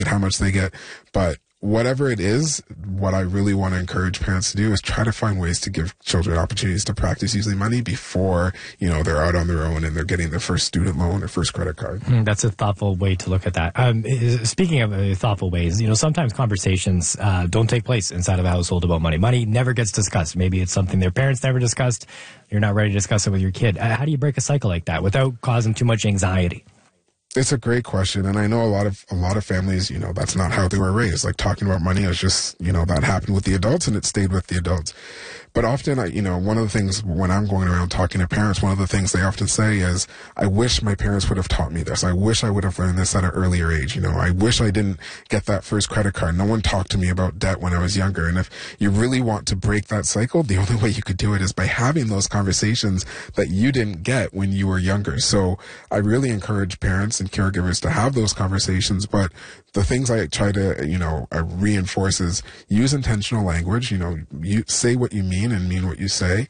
how much they get. But whatever it is, what I really want to encourage parents to do is try to find ways to give children opportunities to practice using money before, they're out on their own and they're getting their first student loan or first credit card. That's a thoughtful way to look at that. Speaking of thoughtful ways, sometimes conversations don't take place inside of a household about money. Money never gets discussed. Maybe it's something their parents never discussed. You're not ready to discuss it with your kid. How do you break a cycle like that without causing too much anxiety? It's a great question, and I know a lot of families, that's not how they were raised. Like, talking about money is just, that happened with the adults, and it stayed with the adults. But often, one of the things when I'm going around talking to parents, one of the things they often say is, I wish my parents would have taught me this. I wish I would have learned this at an earlier age. I wish I didn't get that first credit card. No one talked to me about debt when I was younger. And if you really want to break that cycle, the only way you could do it is by having those conversations that you didn't get when you were younger. So I really encourage parents and caregivers to have those conversations. But the things I try to, reinforce is use intentional language. You say what you mean and mean what you say.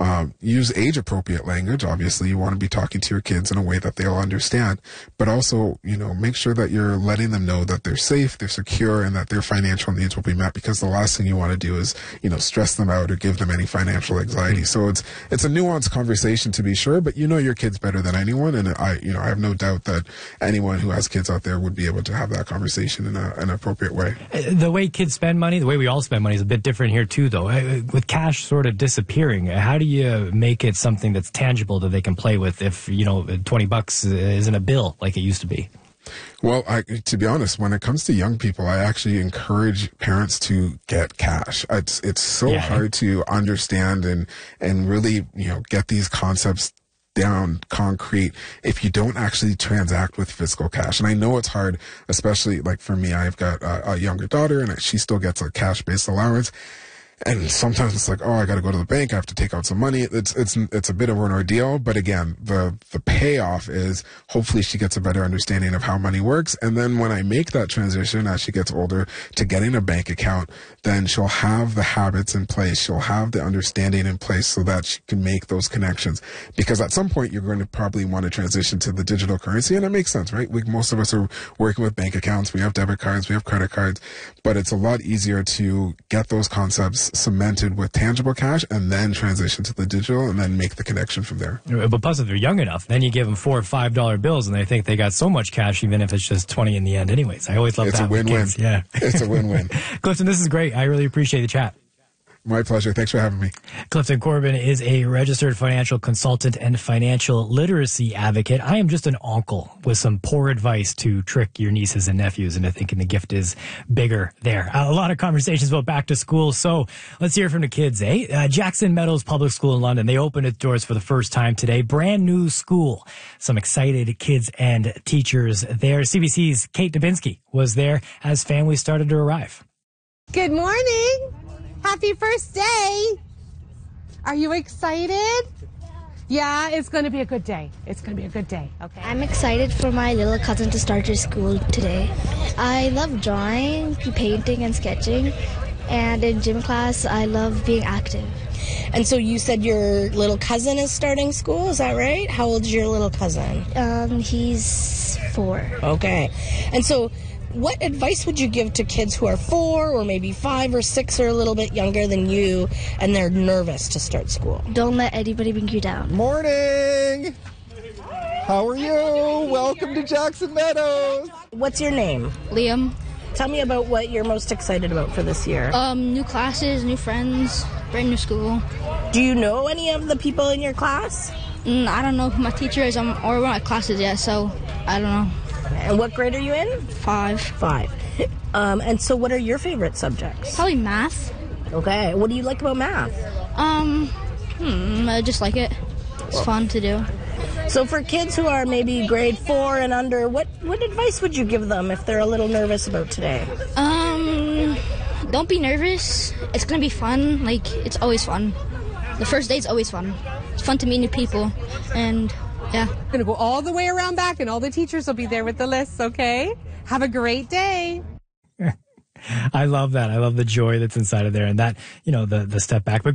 Use age-appropriate language. Obviously, you want to be talking to your kids in a way that they'll understand. But also, make sure that you're letting them know that they're safe, they're secure, and that their financial needs will be met. Because the last thing you want to do is, stress them out or give them any financial anxiety. So it's a nuanced conversation, to be sure. But your kids better than anyone, and I have no doubt that anyone who has kids out there would be able to have that conversation in an appropriate way. The way kids spend money, the way we all spend money is a bit different here too, though. With cash sort of disappearing, how do you make it something that's tangible that they can play with if, $20 isn't a bill like it used to be? Well, to be honest, when it comes to young people, I actually encourage parents to get cash. It's so hard to understand and really, get these concepts down concrete if you don't actually transact with physical cash. And I know it's hard, especially like for me, I've got a younger daughter and she still gets a cash-based allowance. And sometimes it's like, oh, I got to go to the bank. I have to take out some money. It's a bit of an ordeal. But again, the payoff is hopefully she gets a better understanding of how money works. And then when I make that transition as she gets older to getting a bank account, then she'll have the habits in place. She'll have the understanding in place so that she can make those connections. Because at some point, you're going to probably want to transition to the digital currency. And it makes sense, right? Most of us are working with bank accounts. We have debit cards. We have credit cards. But it's a lot easier to get those concepts cemented with tangible cash and then transition to the digital and then make the connection from there. But plus, if they're young enough, then you give them $4 or $5 bills and they think they got so much cash, even if it's just 20 in the end anyways. I always love that. It's a win-win. Yeah. It's a win-win. Clifton, this is great. I really appreciate the chat. My pleasure. Thanks for having me. Clifton Corbin is a registered financial consultant and financial literacy advocate. I am just an uncle with some poor advice to trick your nieces and nephews into thinking the gift is bigger there. A lot of conversations about back to school. So let's hear from the kids, eh? Jackson Meadows Public School in London. They opened its doors for the first time today. Brand new school. Some excited kids and teachers there. CBC's Kate Dubinsky was there as families started to arrive. Good morning. Happy first day. Are you excited? Yeah, it's going to be a good day. It's going to be a good day. Okay. I'm excited for my little cousin to start her school today. I love drawing, painting, and sketching. And in gym class, I love being active. And so you said your little cousin is starting school, is that right? How old is your little cousin? He's 4. Okay. And so what advice would you give to kids who are 4 or maybe 5 or 6 or a little bit younger than you and they're nervous to start school? Don't let anybody bring you down. Morning! How are you? Welcome to Jackson Meadows. What's your name? Liam. Tell me about what you're most excited about for this year. New classes, new friends, brand new school. Do you know any of the people in your class? I don't know who my teacher is or what my class is yet, so I don't know. And what grade are you in? 5. 5. And so what are your favorite subjects? Probably math. Okay. What do you like about math? I just like it. It's fun to do. So for kids who are maybe grade 4 and under, what advice would you give them if they're a little nervous about today? Don't be nervous. It's going to be fun. Like, it's always fun. The first day's always fun. It's fun to meet new people, and yeah. We're going to go all the way around back, and all the teachers will be there with the lists, okay? Have a great day. I love that. I love the joy that's inside of there and that, the step back. But